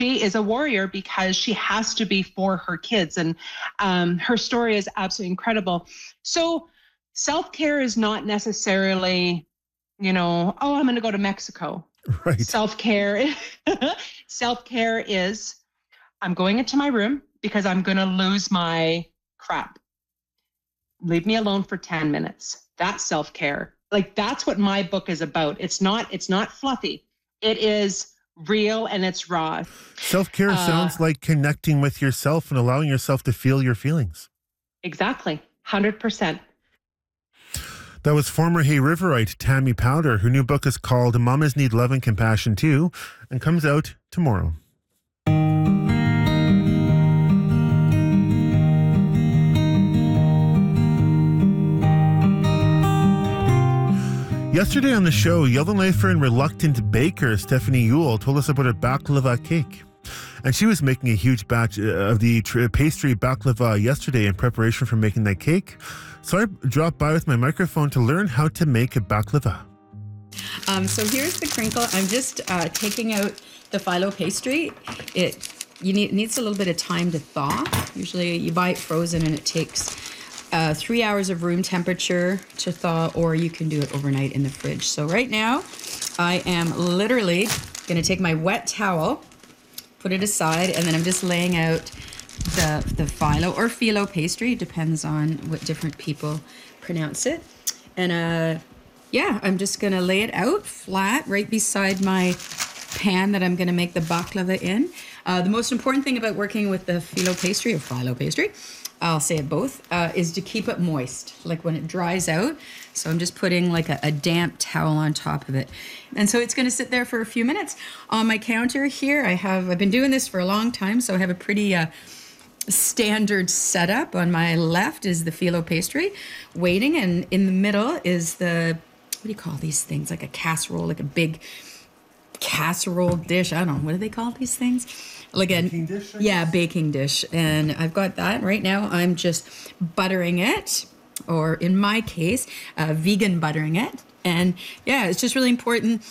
is a warrior because she has to be for her kids. And her story is absolutely incredible. So self-care is not necessarily, oh, I'm going to go to Mexico. Right. Self-care is I'm going into my room because I'm going to lose my crap. Leave me alone for 10 minutes. That's self-care. Like, that's what my book is about. It's not fluffy. It is real and it's raw. Self-care sounds like connecting with yourself and allowing yourself to feel your feelings. Exactly. 100%. That was former Hay Riverite Tammy Powder. Her new book is called Mamas Need Love and Compassion Too and comes out tomorrow. Yesterday on the show, Yellowknifer and reluctant baker Stephanie Yule told us about her baklava cake. And she was making a huge batch of the pastry baklava yesterday in preparation for making that cake. So I dropped by with my microphone to learn how to make a baklava. So here's the crinkle. I'm just taking out the phyllo pastry. It needs a little bit of time to thaw. Usually you buy it frozen and it takes 3 hours of room temperature to thaw, or you can do it overnight in the fridge. So right now, I am literally going to take my wet towel, put it aside, and then I'm just laying out the phyllo or phyllo pastry. It depends on what different people pronounce it. And I'm just going to lay it out flat right beside my pan that I'm going to make the baklava in. The most important thing about working with the phyllo pastry or phyllo pastry, I'll say it both, is to keep it moist, like when it dries out. So I'm just putting like a damp towel on top of it. And so it's going to sit there for a few minutes. On my counter here, I've been doing this for a long time, so I have a pretty standard setup. On my left is the phyllo pastry waiting, and in the middle is the, what do you call these things? Like a casserole, like a big casserole dish. I don't know, what do they call these things? Like baking dish? Yeah, baking dish. And I've got that. Right now I'm just buttering it, or in my case, vegan buttering it. And yeah, it's just really important.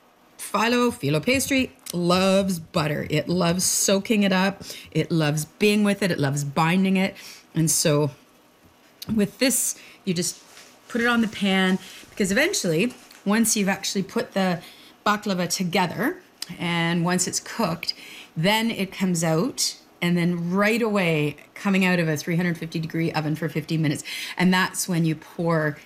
Phyllo pastry loves butter. It loves soaking it up. It loves being with it. It loves binding it. And so with this, you just put it on the pan, because eventually, once you've actually put the baklava together and once it's cooked, then it comes out, and then right away coming out of a 350 degree oven for 15 minutes. And that's when you pour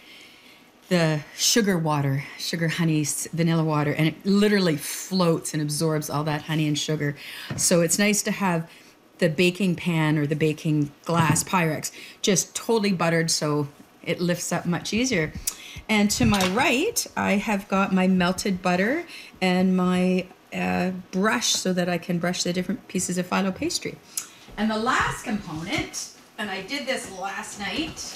the sugar, honey, vanilla water, and it literally floats and absorbs all that honey and sugar. So it's nice to have the baking pan or the baking glass Pyrex just totally buttered, so it lifts up much easier. And to my right, I have got my melted butter and my brush so that I can brush the different pieces of phyllo pastry. And the last component, and I did this last night,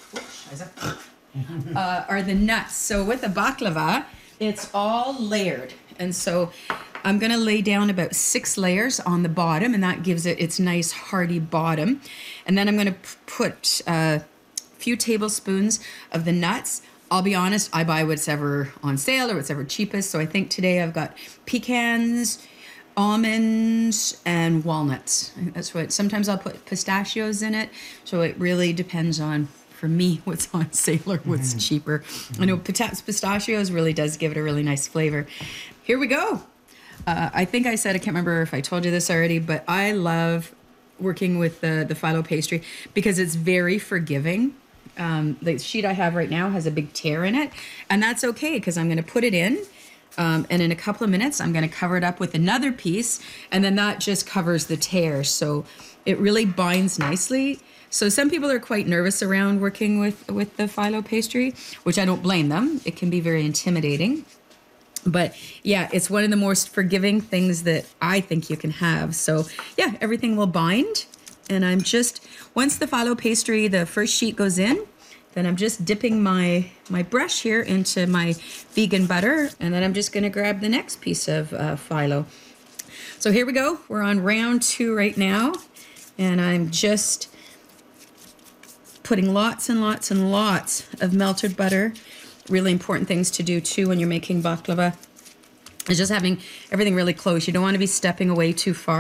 are the nuts. So with the baklava, it's all layered. And so I'm going to lay down about 6 layers on the bottom, and that gives it its nice hearty bottom. And then I'm going to put a few tablespoons of the nuts. I'll be honest, I buy what's ever on sale or what's ever cheapest. So I think today I've got pecans, almonds, and walnuts. That's what, sometimes I'll put pistachios in it. So it really depends on, for me, what's on sale or what's cheaper. I know pistachios really does give it a really nice flavor. Here we go. I think I said, I can't remember if I told you this already, but I love working with the phyllo pastry because it's very forgiving. The sheet I have right now has a big tear in it, and that's okay because I'm going to put it in, and in a couple of minutes I'm going to cover it up with another piece, and then that just covers the tear, so it really binds nicely. So some people are quite nervous around working with the phyllo pastry, which I don't blame them. It can be very intimidating, but yeah, it's one of the most forgiving things that I think you can have. So yeah, everything will bind. And I'm just, once the phyllo pastry, the first sheet goes in, then I'm just dipping my brush here into my vegan butter, and then I'm just going to grab the next piece of phyllo. So here we go. We're on round 2 right now, and I'm just putting lots and lots and lots of melted butter. Really important things to do too when you're making baklava. It's just having everything really close. You don't want to be stepping away too far.